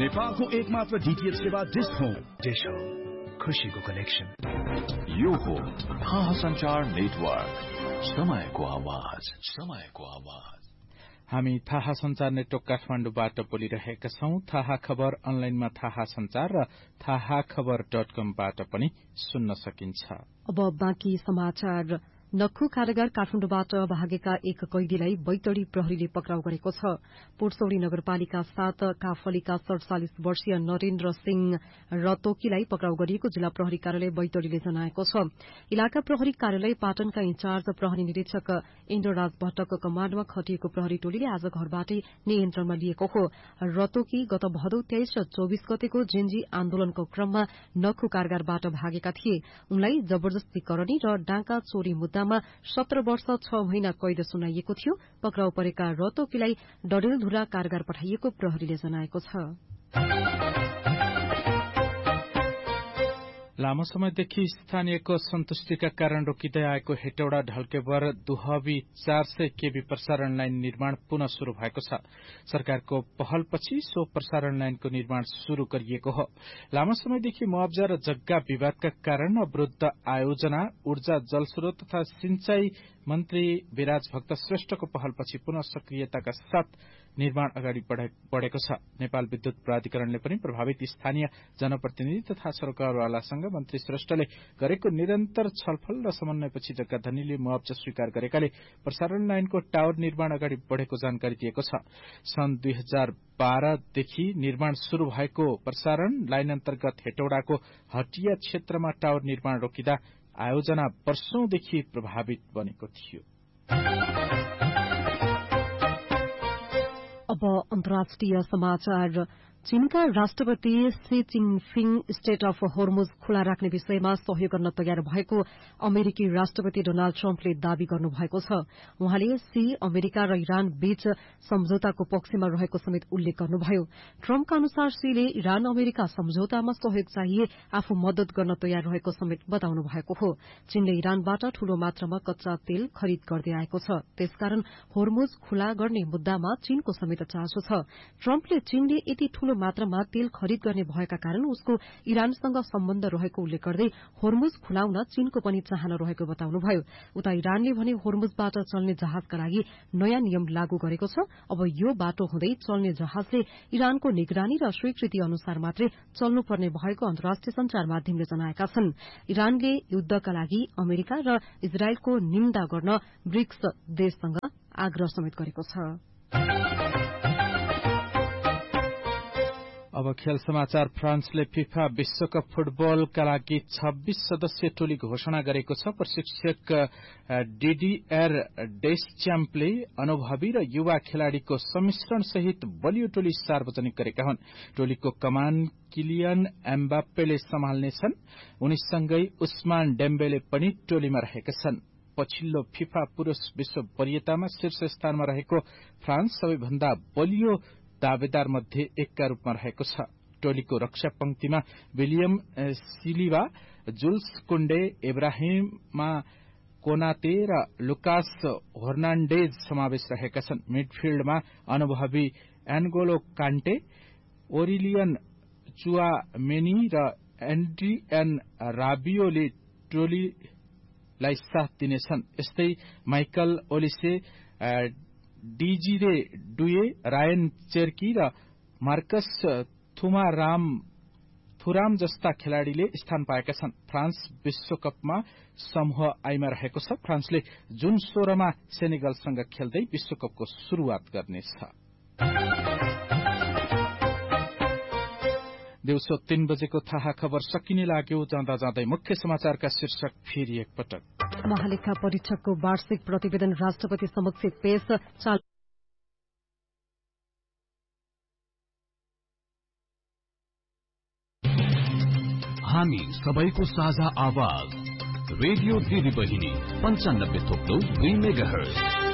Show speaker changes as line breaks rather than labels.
नेपालको एकमात्र डीटीएच सेवा डिश होम।
डिश होम, खुशीको कनेक्सन।
यो हो थाहा संचार नेटवर्क, समयको आवाज, समयको आवाज।
हामी थाहा संचार नेटवर्क काठमाडौँबाट बोलिरहेका छौं। थाहा खबर अनलाइनमा थाहा संचार र थाहाखबर.com-बाट पनि सुन्न सकिन्छ।
अब बाँकी समाचार। नक्खु कारागार काठमाडौँबाट भागेका एक कैदीलाई बैतडी प्रहरीले पक्राउ गरेको छ। पुर्सौडी नगरपालिका 7 काफलीका 47 वर्षीय नरेन्द्र सिंह रतोकीलाई पक्राउ गरिएको जिल्ला प्रहरी कार्यालय बैतडीले जनाएको छ। इलाका प्रहरी कार्यालय पाटनका इन्चार्ज प्रहरी निरीक्षक इन्द्रराज भट्टको कमाण्डमा खटिएको प्रहरी टोलीले आज घरबाटै नियन्त्रणमा लिएको हो। रतोकी गत भदौ 23 र 24 गतेको जेन्जी आन्दोलनको क्रममा नक्खु कारागारबाट भागेका थिए। उनलाई जबरजस्ती करणी र डाँका चोरी मुद्दा 17 वर्ष 6 महिना कैद सुनाइएको थियो। पक्राउ परेका रतोकीलाई डडेलधुरा कारागार पठाइएको प्रहरीले जनाएको छ।
लामो समयदेखि स्थानीयको सन्तुष्टिका कारण रोकिँदै आएको हेटौडा ढल्केबर दुहबी 400 केबी प्रसारण लाइन निर्माण पुनः शुरू भएको छ। सरकारको पहलपछि सो प्रसारण लाइनको निर्माण शुरू गरिएको हो। लामो समयदेखि मुआब्जा र जग्गा विवादका कारण अवरुद्ध आयोजना, ऊर्जा, जलस्रोत तथा सिंचाई मन्त्री विराज भक्त श्रेष्ठको पहलपछि पुनः सक्रियताका साथ निर्माण अगाडि बढ़ेको छ। नेपाल विद्युत प्राधिकरणले पनि प्रभावित स्थानीय जनप्रतिनिधि तथा सरकारवालासँग मन्त्री श्रेष्ठले गरेको निरन्तर छलफल र समन्वयपछि जग्गा धनीले मुआब्जा स्वीकार गरेकाले प्रसारण लाइनको टावर निर्माण अगाडि बढ़ेको जानकारी दिएको छ। सन् 2012 देखि निर्माण शुरू भएको प्रसारण लाइन अन्तर्गत हेटौडाको हटिया क्षेत्रमा टावर निर्माण रोकिँदा आयोजना वर्षौंदेखि प्रभावित बनेको थियो।
अब अन्तर्राष्ट्रिय समाचार। चीनका राष्ट्रपति C Jinping state of Hormuz खुला राख्ने विषयमा सहयोग गर्न तयार भएको अमेरिकी राष्ट्रपति डोनाल्ड ट्रम्पले दावी गर्नुभएको छ। उहाँले सी अमेरिका र इरान बीच सम्झौताको पक्षमा रहेको समेत उल्लेख गर्नुभयो। ट्रम्पका अनुसार सीले इरान अमेरिका सम्झौतामा सहयोग चाहिए आफू मद्दत गर्न तयार रहेको समेत बताउनु भएको हो। चीनले इरानबाट ठूलो मात्रामा कच्चा तेल खरिद गर्दै आएको छ। त्यसकारण होर्मुज खुला गर्ने मुद्दामा चीनको समेत चासो छ। ट्रम्पले चीनले यति ठूलो मात्रामा तेल खरिद गर्ने भएका कारण उसको इरानसँग सम्बन्ध रहेको उल्लेख गर्दै होर्मुज खुलाउन चीनको पनि चाहना रहेको बताउनुभयो। उता इरानले भने होर्मुजबाट चल्ने जहाजका लागि नयाँ नियम लागू गरेको छ। अब यो बाटो हुँदै चल्ने जहाजले इरानको निगरानी र स्वीकृति अनुसार मात्रै चल्नुपर्ने भएको अन्तर्राष्ट्रिय संचार माध्यमले जनाएका छन्। इरानले युद्धका लागि अमेरिका र इजरायलको निन्दा गर्न ब्रिक्स देशसँग आग्रह समेत गरेको छ।
अब खेल समाचार। फ्रान्सले फिफा विश्वकप फुटबलका लागि 26 सदस्यीय टोली घोषणा गरेको छ। प्रशिक्षक डिडिएर डेस्च्याम्पले अनुभवी र युवा खेलाड़ीको सम्मिश्रण सहित बलियो टोली सार्वजनिक गरेका हुन्। टोलीको कमान किलियन एम्बाप्पेले सम्हाल्नेछन्। उनीसँगै उस्मान डेम्बेले पनि टोलीमा रहेका छन्। पछिल्लो फिफा पुरूष विश्व वरियतामा शीर्ष स्थानमा रहेको फ्रान्स सबैभन्दा बलियो दावेदार मध्ये एकका रूपमा रहेको छ। टोलीको रक्षा पंक्तिमा विलियम सिलिवा, जुल्स कुण्डे, इब्राहिमा कोनाते र लुकास हर्नान्डेज समावेश रहेका छन्। मिडफिल्डमा अनुभवी एनगोलो कान्टे, ओरिलियन चुआमेनी र एन्ड्रियन राबियोले टोलीलाई साथ दिनेछन्। यस्तै माइकल ओलिसे, डिजिरे डुए, रायन चेर्की र मार्कस थुराम जस्ता खेलाड़ीले स्थान पाएका छन्। फ्रान्स विश्वकपमा समूह आईमा रहेको छ। फ्रान्सले जुन 16 मा सेनेगलसँग खेल्दै विश्वकपको शुरूआत गर्नेछ। दिउँसो 3 बजेको थाहा खबर सकिने लाग्यो। जाँदा जाँदै मुख्य समाचारका शीर्षक फेरि एकपटक।
महालेखा परीक्षकको वार्षिक प्रतिवेदन राष्ट्रपति समक्ष पेश।
हामी सबैको साझा आवाज रेडियो दिदी बहिनी 95.2 मेगाहर्ज।